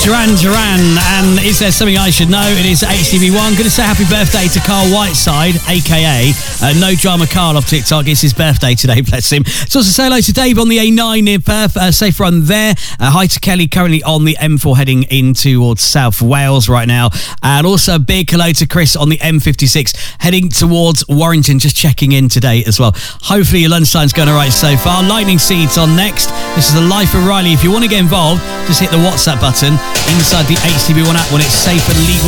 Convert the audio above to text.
Duran Duran, and is there something I should know? It is HTV1. Going to say happy birthday to Carl Whiteside, aka No Drama Carl off TikTok. It's his birthday today, bless him. So also say hello to Dave on the A9 near Perth. Safe run there. Hi to Kelly, currently on the M4 heading in towards South Wales right now. And also a big hello to Chris on the M56 heading towards Warrington, just checking in today as well. Hopefully your lunchtime's going all right so far. Lightning Seeds on next. This is The Life of Riley. If you want to get involved, just hit the WhatsApp button inside the HTV1 app when it's safe and legal.